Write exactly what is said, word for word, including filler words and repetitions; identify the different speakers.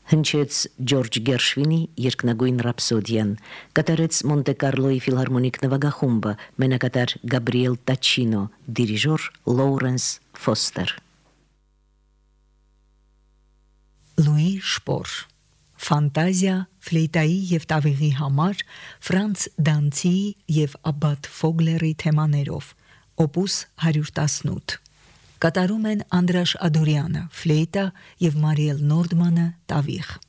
Speaker 1: Հնչեց Ջորջ Գերշվինի երկնագույն ռապսոդիան, կատարեց Մոնտե Կարլոյի ֆիլհարմոնիկ նվագախումբը, մենակատար Գաբրիել Տաչինո, դիրիժոր Լոուրենս Ֆոստեր։
Speaker 2: Լուի Շպոր Ֆանտազիա ֆլեյտայի եւ տավիղի համար Ֆրանց Դանցիի եւ Աբբատ Ֆոգլերի թեմաներով օպուս one eighty Կատարում են Անդրաշ Ադորյանը ֆլեյտա եւ Մարիել Նորդմանը տավիղ։